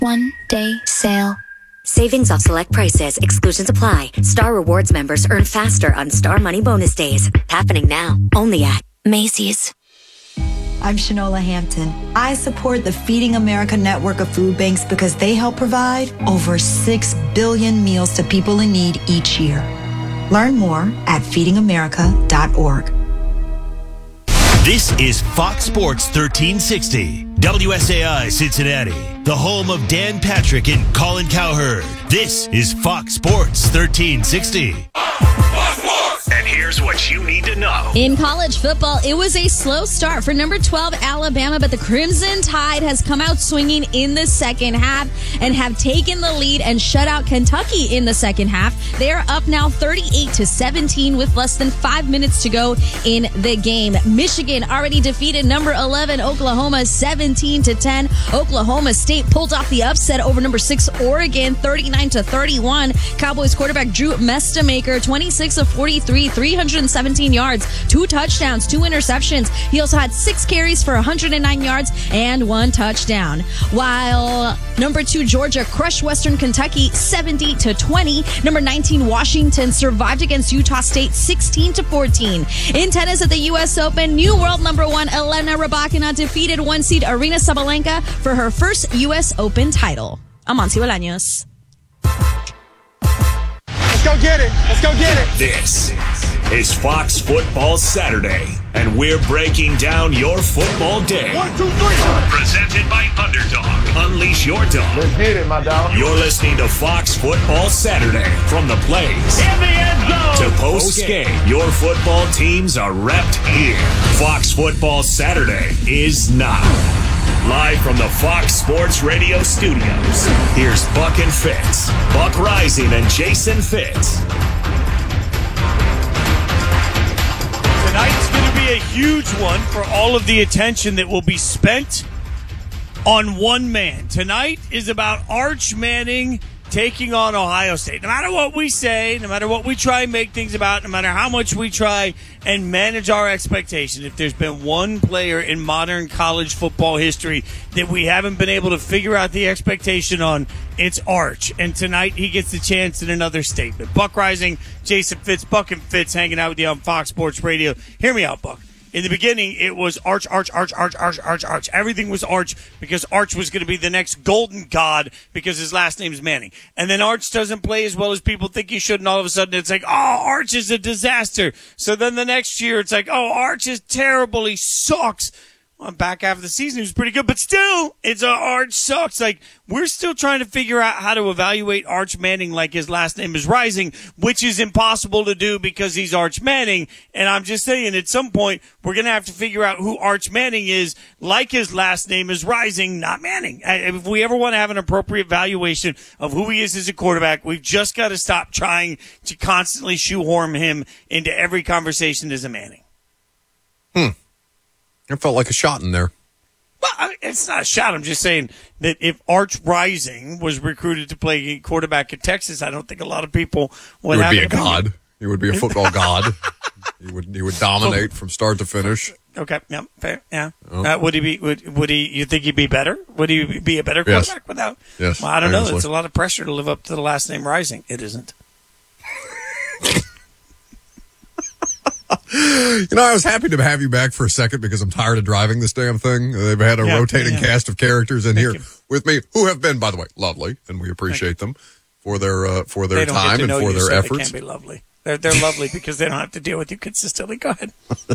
one-day sale. Savings off select prices. Exclusions apply. Star Rewards members earn faster on Star Money Bonus Days. Happening now. Only at Macy's. I'm Shanola Hampton. I support the Feeding America network of food banks because they help provide over 6 billion meals to people in need each year. Learn more at feedingamerica.org. This is Fox Sports 1360, WSAI Cincinnati, the home of Dan Patrick and Colin Cowherd. This is Fox Sports 1360. And here's what you need to know. In college football, it was a slow start for number 12 Alabama, but the Crimson Tide has come out swinging in the second half and have taken the lead and shut out Kentucky in the second half. They are up now 38-17 with less than 5 minutes to go in the game. Michigan already defeated number 11 Oklahoma 17-10. Oklahoma State pulled off the upset over number 6 Oregon 39-31. Cowboys quarterback Drew Mestamaker 26 of 43, 317 yards, 2 touchdowns, 2 interceptions. He also had 6 carries for 109 yards and 1 touchdown. While number 2 Georgia crushed Western Kentucky 70-20. Number 19 Washington survived against Utah State 16-14. In tennis at the U.S. Open, new world number 1 Elena Rybakina defeated 1 seed Aryna Sabalenka for her first U.S. Open title. I'm Monty Bolaños. Let's go get it. Let's go get it. This is Fox Football Saturday, and we're breaking down your football day. 1, 2, 3. Presented by Underdog. Unleash your dog. Let's hit it, my dog. You're listening to Fox Football Saturday. From the plays In the end zone. to post-game, your football teams are repped here. Fox Football Saturday is now. Live from the Fox Sports Radio studios, here's Buck and Fitz. Buck Rising and Jason Fitz. Tonight's going to be a huge one for all of the attention that will be spent on one man. Tonight is about Arch Manning taking on Ohio State. No matter what we say, no matter what we try and make things about, no matter how much we try and manage our expectation, if there's been one player in modern college football history that we haven't been able to figure out the expectation on, it's Arch. And tonight he gets the chance in another statement. Buck Rising, Jason Fitz, Buck and Fitz hanging out with you on Fox Sports Radio. Hear me out, Buck. In the beginning, it was Arch. Everything was Arch because Arch was going to be the next golden god because his last name is Manning. And then Arch doesn't play as well as people think he should, and all of a sudden it's like, oh, Arch is a disaster. So then the next year it's like, oh, Arch is terrible. He sucks. Well, back half of the season, he was pretty good, but still, it's Arch sucks. Like, we're still trying to figure out how to evaluate Arch Manning like his last name is Rising, which is impossible to do because he's Arch Manning. And I'm just saying, at some point, we're going to have to figure out who Arch Manning is like his last name is Rising, not Manning. If we ever want to have an appropriate valuation of who he is as a quarterback, we've just got to stop trying to constantly shoehorn him into every conversation as a Manning. It felt like a shot in there. Well, it's not a shot. I'm just saying that if Arch Rising was recruited to play quarterback at Texas, I don't think a lot of people would have be a god. He would be a football god. He would dominate from start to finish. Okay, yeah, fair, yeah. Would he be? Would he? You think he'd be better? Would he be a better quarterback without? Yes. Well, I don't know. It's a lot of pressure to live up to the last name Rising. It isn't. You know, I was happy to have you back for a second because I'm tired of driving this damn thing. They've had a rotating cast of characters in here with me who have been, by the way, lovely, and we appreciate them for their time and for their efforts. They can't be lovely. They're lovely because they don't have to deal with you consistently. Go ahead.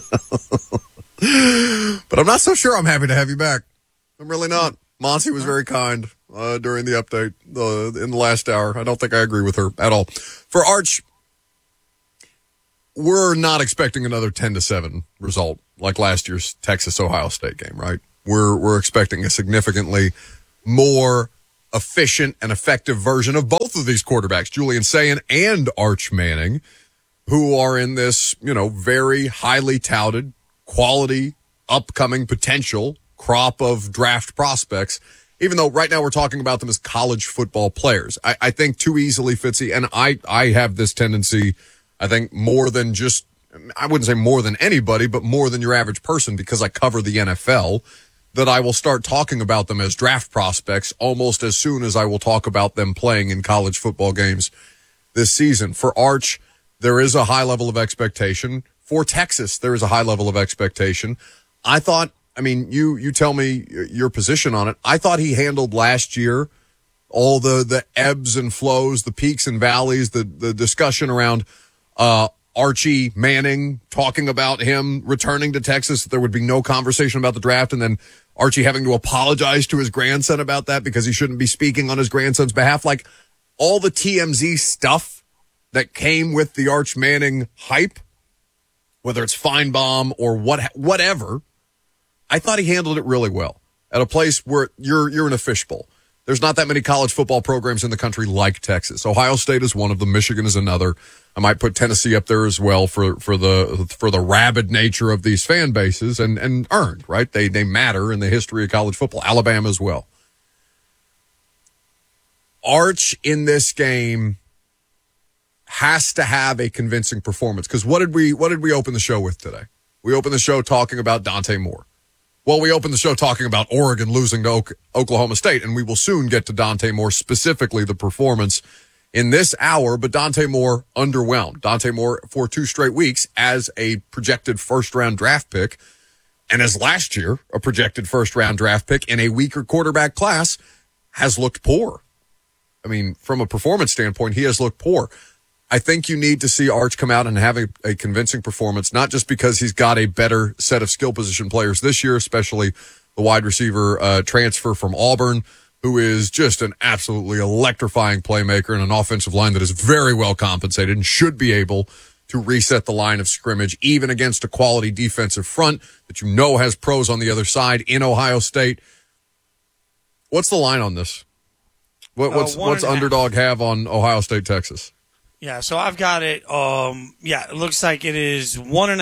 But I'm not so sure I'm happy to have you back. I'm really not. Monty was very kind during the update in the last hour. I don't think I agree with her at all. For Arch, we're not expecting another 10-7 result like last year's Texas-Ohio State game, right? We're expecting a significantly more efficient and effective version of both of these quarterbacks, Julian Sayin and Arch Manning, who are in this, very highly touted, quality, upcoming potential crop of draft prospects, even though right now we're talking about them as college football players. I think too easily, Fitzy, and I have this tendency, I think more than just, I wouldn't say more than anybody, but more than your average person because I cover the NFL, that I will start talking about them as draft prospects almost as soon as I will talk about them playing in college football games this season. For Arch, there is a high level of expectation. For Texas, there is a high level of expectation. I thought, I mean, you tell me your position on it. I thought he handled last year all the ebbs and flows, the peaks and valleys, the discussion around Archie Manning, talking about him returning to Texas, that there would be no conversation about the draft, and then Archie having to apologize to his grandson about that because he shouldn't be speaking on his grandson's behalf. Like, all the TMZ stuff that came with the Arch Manning hype, whether it's Feinbaum or whatever, I thought he handled it really well at a place where you're in a fishbowl. There's not that many college football programs in the country like Texas. Ohio State is one of them. Michigan is another. I might put Tennessee up there as well for the rabid nature of these fan bases, and earned, right? They matter in the history of college football. Alabama as well. Arch in this game has to have a convincing performance, because what did we open the show with today? We opened the show talking about Dante Moore. Well, we opened the show talking about Oregon losing to Oklahoma State, and we will soon get to Dante Moore, specifically the performance in this hour, but Dante Moore underwhelmed. Dante Moore, for 2 straight weeks, as a projected first-round draft pick, and as last year, a projected first-round draft pick in a weaker quarterback class, has looked poor. I mean, from a performance standpoint, he has looked poor. I think you need to see Arch come out and have a convincing performance, not just because he's got a better set of skill position players this year, especially the wide receiver transfer from Auburn, who is just an absolutely electrifying playmaker and an offensive line that is very well compensated and should be able to reset the line of scrimmage, even against a quality defensive front that you know has pros on the other side in Ohio State. What's the line on this? What's Underdog have on Ohio State, Texas? Yeah, so I've got it. It looks like it is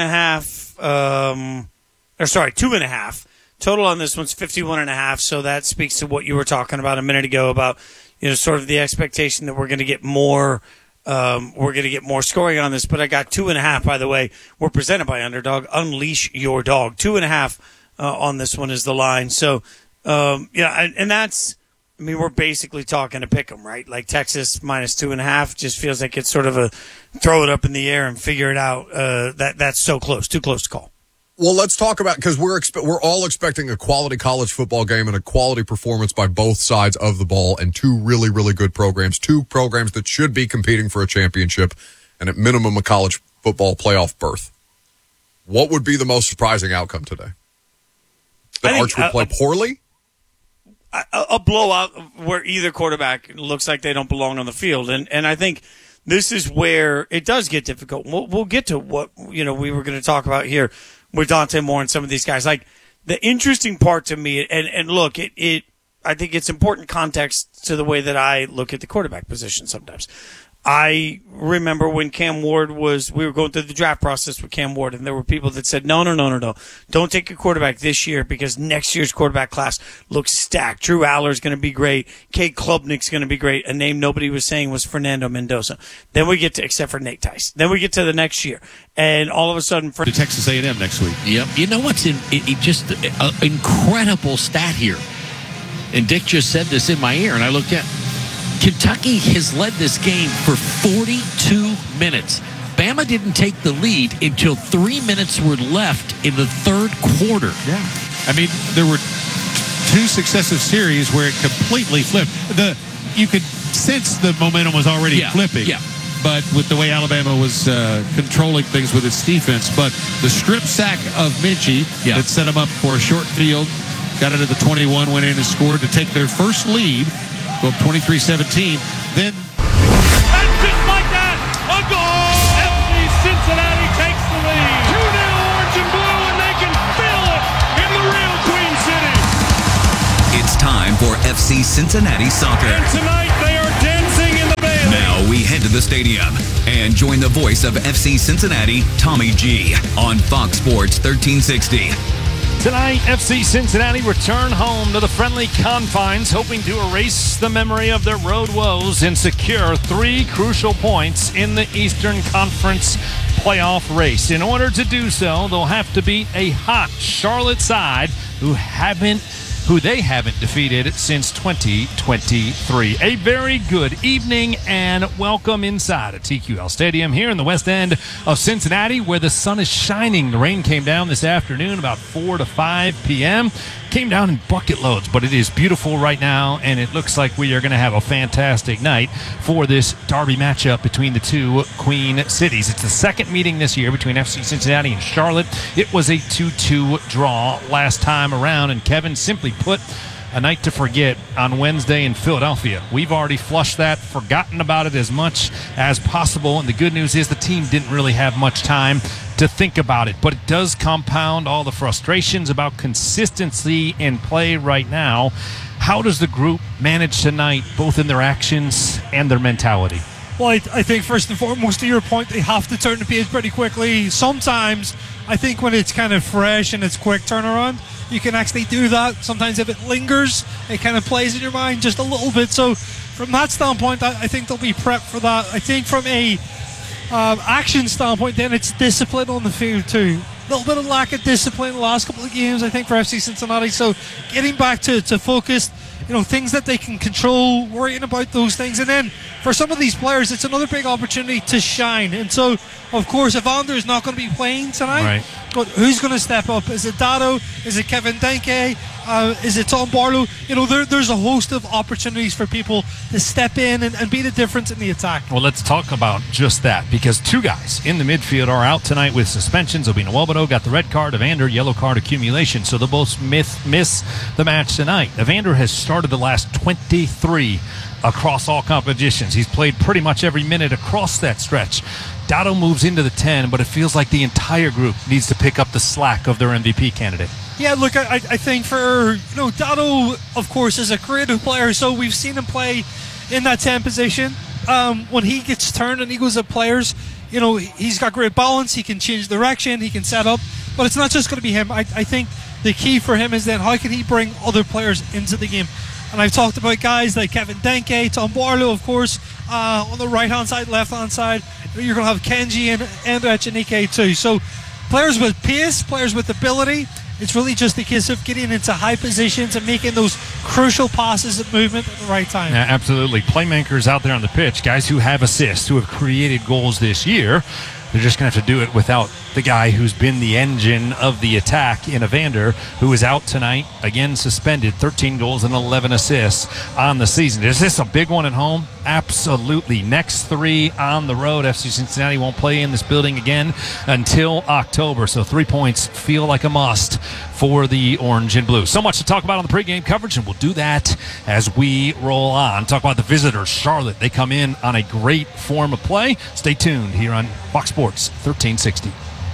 1.5. 2.5. Total on this one's 51.5. So that speaks to what you were talking about a minute ago about, sort of the expectation that we're going to get more. We're going to get more scoring on this. But I got 2.5. By the way, we're presented by Underdog. Unleash your dog. 2.5 on this one is the line. So and that's. I mean, we're basically talking to pick 'em, right? Like Texas minus 2.5 just feels like it's sort of a throw it up in the air and figure it out. That's so close, too close to call. Well, let's talk about, because we're all expecting a quality college football game and a quality performance by both sides of the ball, and 2 really, really good programs, 2 programs that should be competing for a championship and at minimum a college football playoff berth. What would be the most surprising outcome today? That Arch would play poorly? A blowout where either quarterback looks like they don't belong on the field. And I think this is where it does get difficult. We'll get to what, we were going to talk about here with Dante Moore and some of these guys. Like, the interesting part to me, and look, I think it's important context to the way that I look at the quarterback position sometimes. I remember when Cam Ward we were going through the draft process with Cam Ward, and there were people that said, no. Don't take a quarterback this year because next year's quarterback class looks stacked. Drew Aller's going to be great. Cade Klubnik's going to be great. A name nobody was saying was Fernando Mendoza. Then we get to, except for Nate Tice. Then we get to the next year, and all of a sudden, to Texas A&M next week. Yep. You know what's just an incredible stat here, and Dick just said this in my ear, and I looked at. Kentucky has led this game for 42 minutes. Bama didn't take the lead until 3 minutes were left in the third quarter. Yeah. I mean, there were 2 successive series where it completely flipped. You could sense the momentum was already flipping. Yeah. But with the way Alabama was controlling things with its defense. But the strip sack of Minchie that set them up for a short field, got it at the 21, went in and scored to take their first lead. Go up 23-17. Then, and just like that, a goal! FC Cincinnati takes the lead. 2-0 orange and blue, and they can feel it in the real Queen City. It's time for FC Cincinnati soccer. And tonight they are dancing in the Bailey. Now we head to the stadium and join the voice of FC Cincinnati, Tommy G, on Fox Sports 1360. Tonight, FC Cincinnati return home to the friendly confines, hoping to erase the memory of their road woes and secure 3 crucial points in the Eastern Conference playoff race. In order to do so, they'll have to beat a hot Charlotte side who they haven't defeated since 2023. A very good evening and welcome inside at TQL Stadium here in the west end of Cincinnati, where the sun is shining. The rain came down this afternoon about 4 to 5 p.m. Came down in bucket loads, but it is beautiful right now, and it looks like we are going to have a fantastic night for this derby matchup between the two Queen Cities. It's the second meeting this year between FC Cincinnati and Charlotte. It was a 2-2 draw last time around, and Kevin, simply put, a night to forget on Wednesday in Philadelphia. We've already flushed that, forgotten about it as much as possible, and the good news is the team didn't really have much time to think about it, but it does compound all the frustrations about consistency in play right now. How does the group manage tonight, both in their actions and their mentality? Well, I think first and foremost, to your point, they have to turn the page pretty quickly. Sometimes, I think when it's kind of fresh and it's quick turnaround, you can actually do that. Sometimes if it lingers, it kind of plays in your mind just a little bit. So from that standpoint, I think they'll be prepped for that. I think from a action standpoint, then it's discipline on the field too. A little bit of lack of discipline in the last couple of games, I think, for FC Cincinnati. So getting back to focus, things that they can control, worrying about those things. And then for some of these players, it's another big opportunity to shine. And so, of course, Evander is not going to be playing tonight. Right. But who's going to step up? Is it Dado? Is it Kevin Denke? Is it Tom Barlow? There's a host of opportunities for people to step in and be the difference in the attack. Well, let's talk about just that, because two guys in the midfield are out tonight with suspensions. Obina Welbodo got the red card, Evander yellow card accumulation, so they'll both miss the match tonight. Evander has started the last 23 across all competitions. He's played pretty much every minute across that stretch. Dado moves into the 10, but it feels like the entire group needs to pick up the slack of their MVP candidate. Yeah, look, I think for, Dado, of course, is a creative player, so we've seen him play in that 10 position. When he gets turned and he goes at players, he's got great balance, he can change direction, he can set up, but it's not just going to be him. I think the key for him is then how can he bring other players into the game? And I've talked about guys like Kevin Denke, Tom Barlow, of course, on the right-hand side, left-hand side. You're going to have Kenji and Echenike too. So players with pace, players with ability. It's really just a case of getting into high positions and making those crucial passes of movement at the right time. Yeah, absolutely. Playmakers out there on the pitch, guys who have assists, who have created goals this year. They're just going to have to do it without the guy who's been the engine of the attack in Evander, who is out tonight, again suspended, 13 goals and 11 assists on the season. Is this a big one at home? Absolutely. Next 3 on the road. FC Cincinnati won't play in this building again until October, so 3 points feel like a must for the orange and blue. So much to talk about on the pregame coverage, and we'll do that as we roll on. Talk about the visitors, Charlotte. They come in on a great form of play. Stay tuned here on Fox Sports 1360.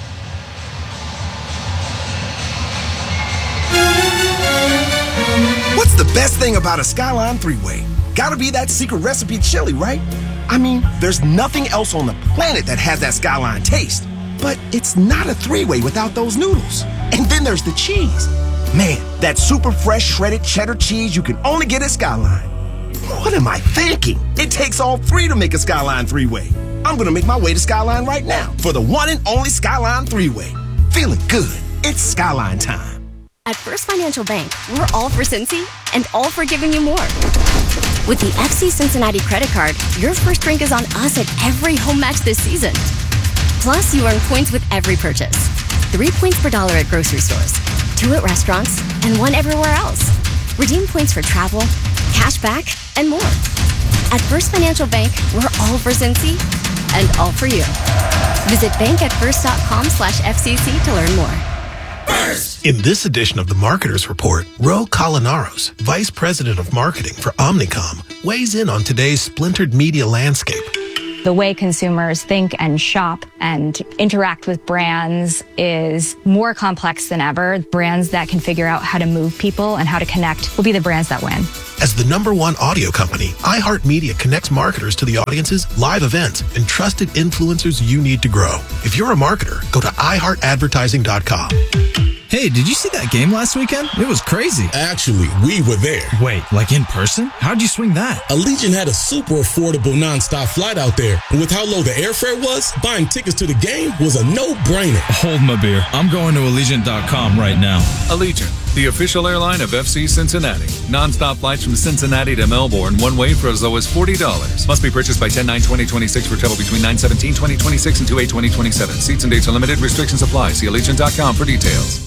What's the best thing about a Skyline 3-Way? Gotta be that secret recipe chili, right? I mean, there's nothing else on the planet that has that Skyline taste. But it's not a 3-Way without those noodles. And then there's the cheese. Man, that super fresh shredded cheddar cheese you can only get at Skyline. What am I thinking? It takes all 3 to make a Skyline 3-Way. I'm gonna make my way to Skyline right now for the one and only Skyline 3-Way. Feeling good. It's Skyline time. At First Financial Bank, we're all for Cincy and all for giving you more. With the FC Cincinnati credit card, your first drink is on us at every home match this season. Plus, you earn points with every purchase. 3 points per dollar at grocery stores, 2 at restaurants, and 1 everywhere else. Redeem points for travel, cash back, and more. At First Financial Bank, we're all for Cincy and all for you. Visit bankatfirst.com/FCC to learn more. In this edition of the Marketers Report, Ro Colinaros, Vice President of Marketing for Omnicom, weighs in on today's splintered media landscape. The way consumers think and shop and interact with brands is more complex than ever. Brands that can figure out how to move people and how to connect will be the brands that win. As the #1 audio company, iHeartMedia connects marketers to the audiences, live events, and trusted influencers you need to grow. If you're a marketer, go to iHeartAdvertising.com. Hey, did you see that game last weekend? It was crazy. Actually, we were there. Wait, like in person? How'd you swing that? Allegiant had a super affordable nonstop flight out there. And with how low the airfare was, buying tickets to the game was a no-brainer. Hold my beer. I'm going to Allegiant.com right now. Allegiant. the official airline of FC Cincinnati. Non-stop flights from Cincinnati to Melbourne, one way for as low as $40. Must be purchased by 10/9/2026 for travel between 9/17/2026 and 2/8/2027. Seats and dates are limited. Restrictions apply. See Allegiant.com for details.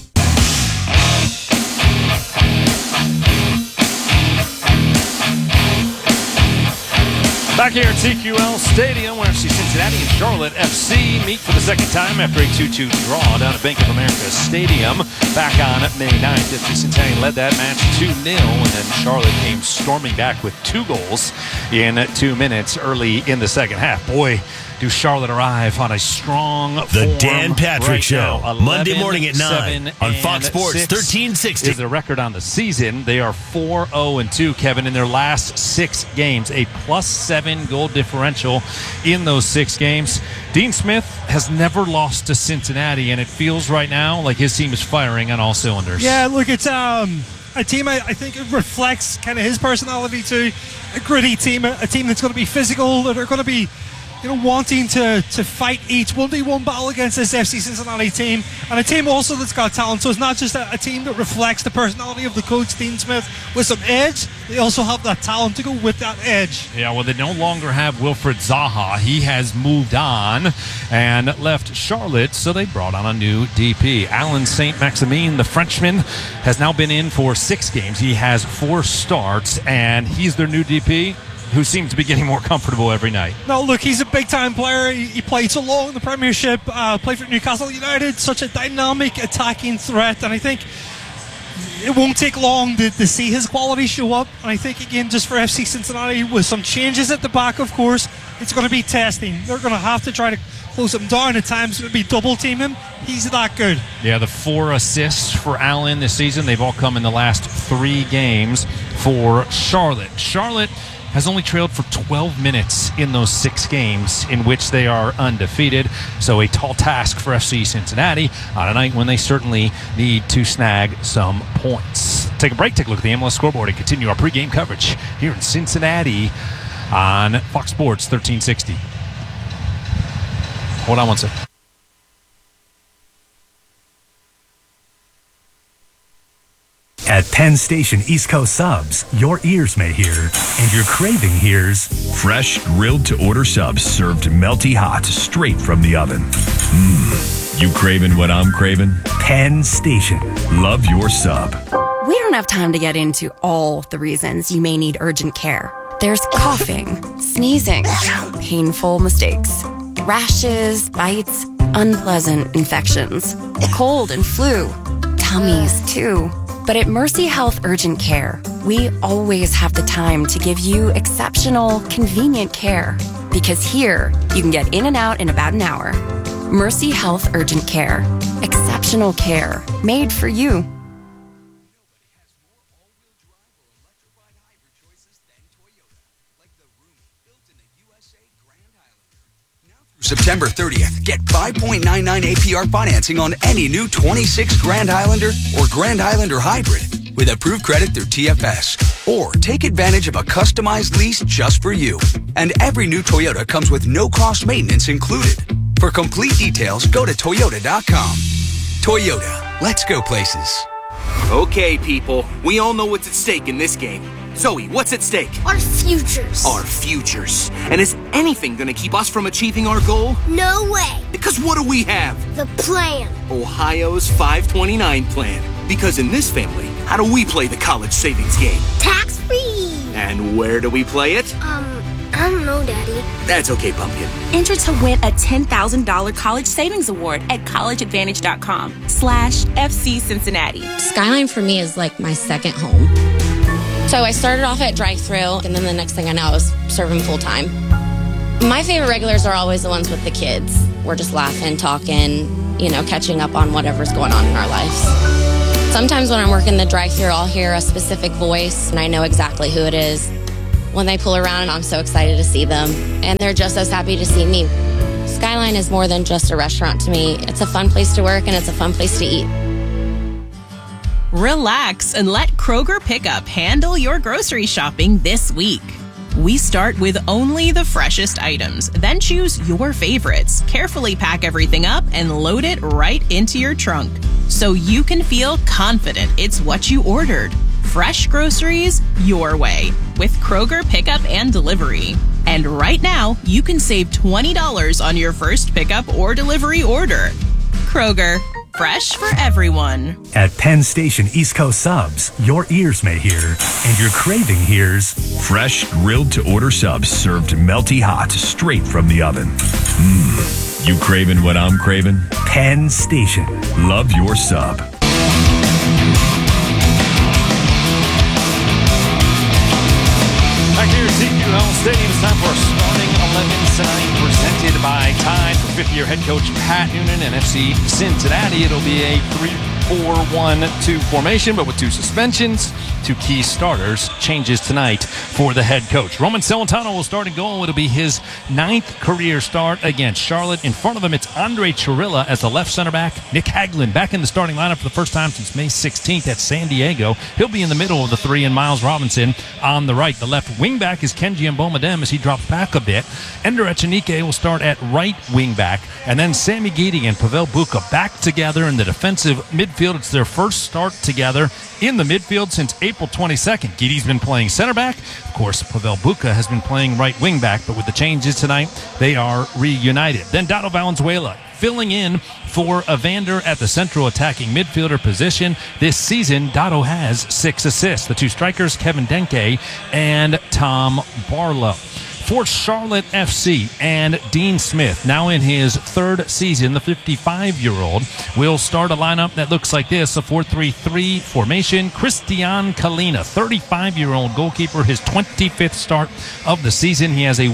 Back here at TQL Stadium, where FC Cincinnati and Charlotte FC meet for the second time after a 2-2 draw down at Bank of America Stadium. Back on May 9th, FC Cincinnati led that match 2-0, and then Charlotte came storming back with 2 goals in 2 minutes early in the second half. Boy, do Charlotte arrive on a strong The Dan Patrick right Show, now. Monday morning at 9 on Fox Sports 1360. Is the record on the season. They are 4-0-2, Kevin, in their last 6 games. A +7 goal differential in those 6 games. Dean Smith has never lost to Cincinnati, and it feels right now like his team is firing on all cylinders. Yeah, look, it's a team I think it reflects kind of his personality too. A gritty team, a team that's going to be physical, that are going to be wanting to fight each 1v1 battle against this FC Cincinnati team, and a team also that's got talent. So it's not just a team that reflects the personality of the coach, Dean Smith, with some edge. They also have that talent to go with that edge. Yeah, well, they no longer have Wilfred Zaha. He has moved on and left Charlotte, so they brought on a new DP. Alan Saint-Maximin, the Frenchman, has now been in for 6 games. He has 4 starts, and he's their new DP, who seems to be getting more comfortable every night. No, look, he's a big-time player. He played so long in the Premiership, played for Newcastle United, such a dynamic attacking threat, and I think it won't take long to see his quality show up. And I think, again, just for FC Cincinnati, with some changes at the back, of course, it's going to be testing. They're going to have to try to close him down at times. It's going to be double-team him. He's that good. Yeah, the 4 assists for Allen this season, they've all come in the last 3 games for Charlotte. Charlotte has only trailed for 12 minutes in those 6 games in which they are undefeated. So a tall task for FC Cincinnati on a night when they certainly need to snag some points. Take a break, take a look at the MLS scoreboard, and continue our pregame coverage here in Cincinnati on Fox Sports 1360. Hold on one second. At Penn Station East Coast Subs, your ears may hear, and your craving hears. Fresh, grilled-to-order subs served melty hot straight from the oven. You craving what I'm craving? Penn Station. Love your sub. We don't have time to get into all the reasons you may need urgent care. There's coughing, sneezing, painful mistakes, rashes, bites, unpleasant infections, cold and flu, tummies too. But at Mercy Health Urgent Care, we always have the time to give you exceptional, convenient care. Because here, you can get in and out in about an hour. Mercy Health Urgent Care. Exceptional care made for you. September 30th, get 5.99 APR financing on any new 26 Grand Highlander or Grand Highlander Hybrid with approved credit through TFS. Or take advantage of a customized lease just for you. And every new Toyota comes with no-cost maintenance included. For complete details, go to Toyota.com. Toyota, let's go places. Okay, people, we all know what's at stake in this game. Zoe, what's at stake? Our futures. Our futures. And is anything going to keep us from achieving our goal? No way. Because what do we have? The plan. Ohio's 529 plan. Because in this family, how do we play the college savings game? Tax-free. And where do we play it? I don't know, Daddy. That's okay, Pumpkin. Enter to win a $10,000 college savings award at collegeadvantage.com/FC Cincinnati. Skyline for me is like my second home. So I started off at drive-thru, and then the next thing I know, I was serving full-time. My favorite regulars are always the ones with the kids. We're just laughing, talking, catching up on whatever's going on in our lives. Sometimes when I'm working the drive-thru, I'll hear a specific voice, and I know exactly who it is. When they pull around, I'm so excited to see them, and they're just as happy to see me. Skyline is more than just a restaurant to me. It's a fun place to work, and it's a fun place to eat. Relax and let Kroger Pickup handle your grocery shopping this week. We start with only the freshest items, then choose your favorites, carefully pack everything up, and load it right into your trunk. so you can feel confident it's what you ordered. Fresh groceries your way with Kroger Pickup and Delivery. And right now, you can save $20 on your first pickup or delivery order. Kroger, fresh for everyone. At Penn Station East Coast Subs, your ears may hear, and your craving hears. Fresh grilled to order subs served melty hot straight from the oven. You craving what I'm craving? Penn Station. Love your sub. Back here at TQL Stadium, it's time for our starting 11 tonight, presented by Tide for fifth-year head coach Pat Noonan and FC Cincinnati. It'll be a 3-4-1-2 formation, but with two suspensions, two key starters. Changes tonight for the head coach. Roman Celentano will start in goal. It'll be his 9th career start against Charlotte. In front of him, it's Andre Chirilla as the left center back. Nick Haglund back in the starting lineup for the first time since May 16th at San Diego. He'll be in the middle of the three, and Miles Robinson on the right. The left wing back is Kenji Mbomadem as he drops back a bit. Ender Echenike will start at right wing back, and then Sammy Guidi and Pavel Buka back together in the defensive midfield. It's their first start together in the midfield since April 22nd. Guidi's been playing center back. Of course, Pavel Buka has been playing right wing back, but with the changes tonight, they are reunited. Then Dado Valenzuela filling in for Evander at the central attacking midfielder position. This season, Dado has 6 assists. The two strikers, Kevin Denke and Tom Barlow. For Charlotte FC and Dean Smith, now in his 3rd season, the 55-year-old will start a lineup that looks like this, a 4-3-3 formation. Christian Kalina, 35-year-old goalkeeper, his 25th start of the season. He has a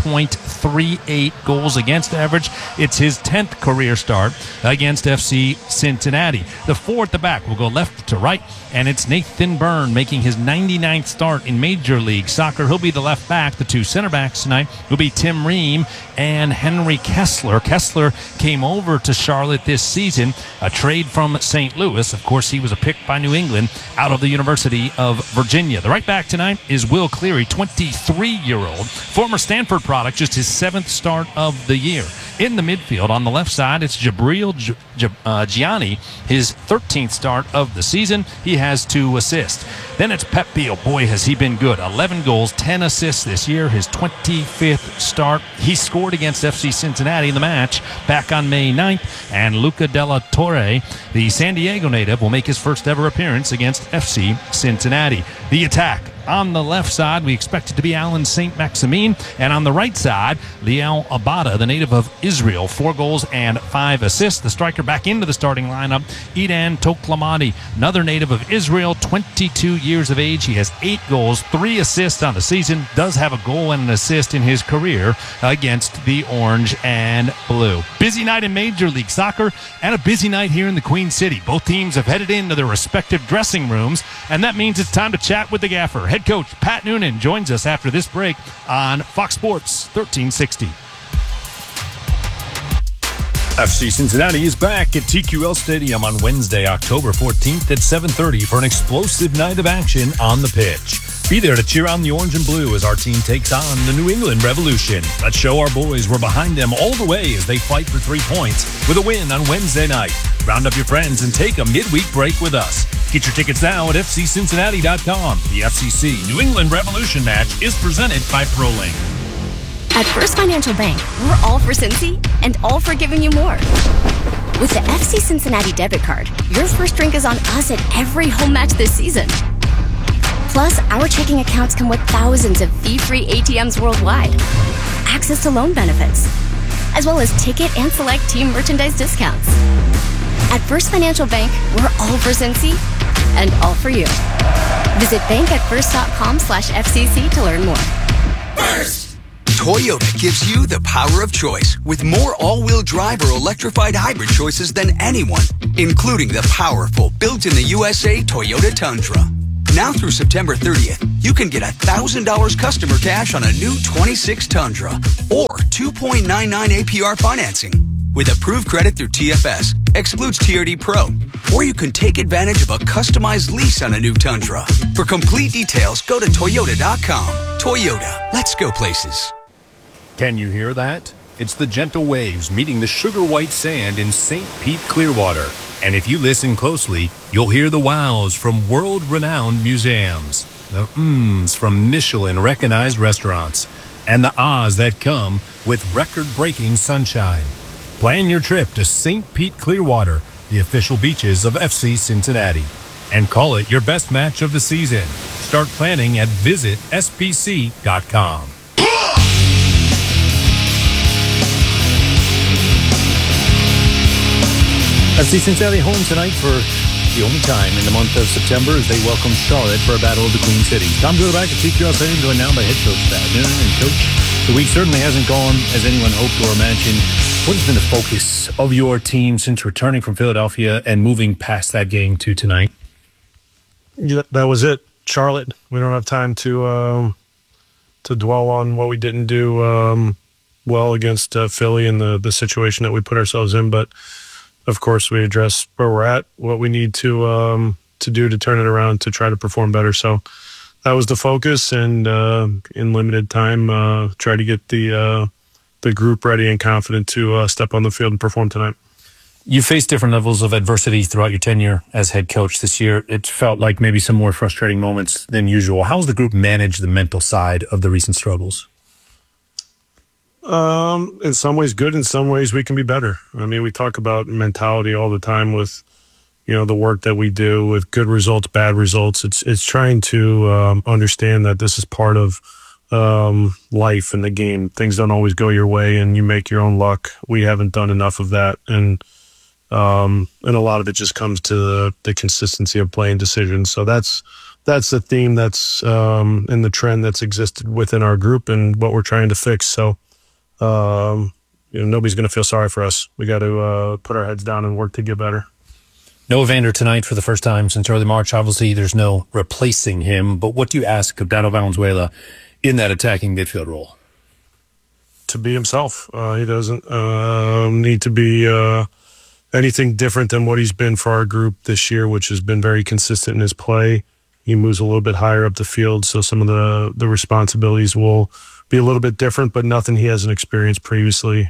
1.38 goals against average. It's his 10th career start against FC Cincinnati. The 4 at the back will go left to right, and it's Nathan Byrne making his 99th start in Major League Soccer. He'll be the left back. The two center backs tonight will be Tim Ream and Henry Kessler. Kessler came over to Charlotte this season, a trade from St. Louis. Of course, he was a pick by New England out of the University of Virginia. The right back tonight is Will Cleary, 23-year-old, former Stanford product, just his 7th start of the year. In the midfield, on the left side, it's Jabril Gianni, his 13th start of the season. He has 2 assists. Then it's Pep Biel. Boy, has he been good. 11 goals, 10 assists this year, his 25th start. He scored against FC Cincinnati in the match back on May 9th. And Luca Della Torre, the San Diego native, will make his first ever appearance against FC Cincinnati. The attack. On the left side, we expect it to be Alan St. Maximin. And on the right side, Liel Abada, the native of Israel, 4 goals and 5 assists. The striker back into the starting lineup, Idan Toklamadi, another native of Israel, 22 years of age. He has 8 goals, 3 assists on the season. Does have a goal and an assist in his career against the Orange and Blue. Busy night in Major League Soccer and a busy night here in the Queen City. Both teams have headed into their respective dressing rooms, and that means it's time to chat with the gaffer. Head coach Pat Noonan joins us after this break on Fox Sports 1360. FC Cincinnati is back at TQL Stadium on Wednesday, October 14th at 7:30 for an explosive night of action on the pitch. Be there to cheer on the orange and blue as our team takes on the New England Revolution. Let's show our boys we're behind them all the way as they fight for 3 points with a win on Wednesday night. Round up your friends and take a midweek break with us. Get your tickets now at FCCincinnati.com. The FCC New England Revolution match is presented by ProLink. At First Financial Bank, we're all for Cincy and all for giving you more. With the FC Cincinnati debit card, your first drink is on us at every home match this season. Plus, our checking accounts come with thousands of fee-free ATMs worldwide, access to loan benefits, as well as ticket and select team merchandise discounts. At First Financial Bank, we're all for Cincy and all for you. Visit bankatfirst.com/FCC to learn more. First! Toyota gives you the power of choice with more all-wheel drive or electrified hybrid choices than anyone, including the powerful built-in-the-USA Toyota Tundra. Now through September 30th, you can get $1,000 customer cash on a new 26 Tundra or 2.99 APR financing. With approved credit through TFS, excludes TRD Pro, or you can take advantage of a customized lease on a new Tundra. For complete details, go to Toyota.com. Toyota, let's go places. Can you hear that? It's the gentle waves meeting the sugar white sand in St. Pete, Clearwater. And if you listen closely, you'll hear the wows from world-renowned museums, the mms from Michelin-recognized restaurants, and the ahs that come with record-breaking sunshine. Plan your trip to St. Pete Clearwater, the official beaches of FC Cincinnati, and call it your best match of the season. Start planning at visitspc.com. FC Cincinnati home tonight for the only time in the month of September as they welcome Charlotte for a battle of the Queen Cities. Tom Goodback at TQL Stadium, joined now by head coach Thad Noonan. And Coach, the week certainly hasn't gone as anyone hoped or imagined. What has been the focus of your team since returning from Philadelphia and moving past that game to tonight? Yeah, that was it. Charlotte. We don't have time to dwell on what we didn't do well against Philly and the situation that we put ourselves in, but of course, we address where we're at, what we need to do to turn it around, to try to perform better. So that was the focus, and in limited time, try to get the group ready and confident to step on the field and perform tonight. You faced different levels of adversity throughout your tenure as head coach this year. It felt like maybe some more frustrating moments than usual. How's the group managed the mental side of the recent struggles? In some ways good, in some ways we can be better. I mean, we talk about mentality all the time with, the work that we do with good results, bad results. It's trying to understand that this is part of life in the game. Things don't always go your way and you make your own luck. We haven't done enough of that. And a lot of it just comes to the consistency of playing decisions. So that's the theme that's in the trend that's existed within our group and what we're trying to fix. So, nobody's going to feel sorry for us. We got to put our heads down and work to get better. No Evander tonight for the first time since early March. Obviously, there's no replacing him. But what do you ask of Dado Valenzuela in that attacking midfield role? To be himself. He doesn't need to be anything different than what he's been for our group this year, which has been very consistent in his play. He moves a little bit higher up the field, so some of the responsibilities will be a little bit different, but nothing he hasn't experienced previously,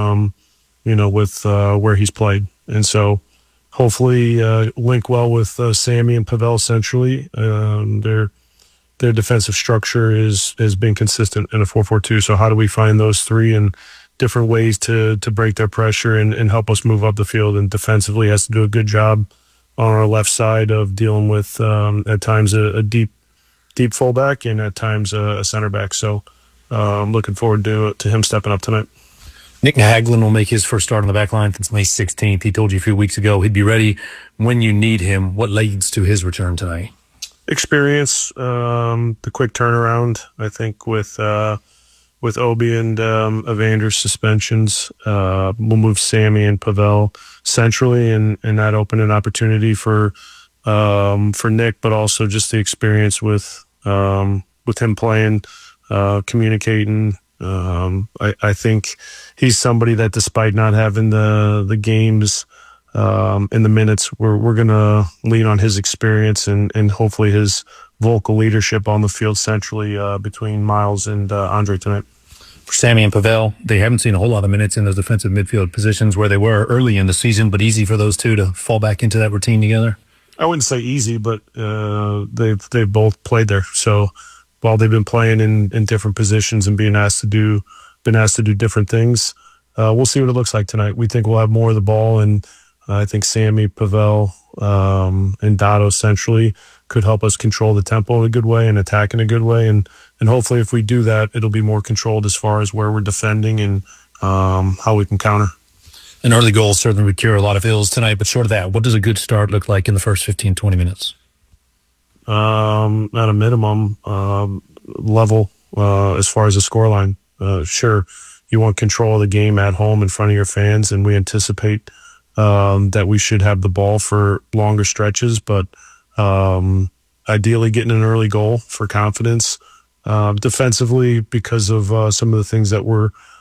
with where he's played. And so hopefully link well with Sammy and Pavel centrally. Their defensive structure has been consistent in a 4-4-2. So how do we find those three and different ways to break their pressure and help us move up the field? And defensively has to do a good job on our left side of dealing with at times a deep fullback and at times a center back. So I'm looking forward to him stepping up tonight. Nick Hagelin will make his first start on the back line since May 16th. He told you a few weeks ago he'd be ready when you need him. What leads to his return tonight? Experience, the quick turnaround. I think with Obi and Evander's suspensions, we'll move Sammy and Pavel centrally, and that opened an opportunity for Nick, but also just the experience with him playing, communicating. I think he's somebody that, despite not having the games in the minutes, we're gonna lean on his experience and hopefully his vocal leadership on the field centrally between Miles and Andre tonight. For Sammy and Pavel, they haven't seen a whole lot of minutes in those defensive midfield positions where they were early in the season, but easy for those two to fall back into that routine together. I wouldn't say easy, but they've both played there. So while they've been playing in different positions and been asked to do different things, we'll see what it looks like tonight. We think we'll have more of the ball, and I think Sammy, Pavel, and Dado centrally could help us control the tempo in a good way and attack in a good way. And hopefully if we do that, it'll be more controlled as far as where we're defending and how we can counter. An early goal certainly would cure a lot of ills tonight, but short of that, what does a good start look like in the first 15, 20 minutes? At a minimum level as far as the scoreline. Sure, you want control of the game at home in front of your fans, and we anticipate that we should have the ball for longer stretches, but ideally getting an early goal for confidence. Defensively, because of some of the things that we're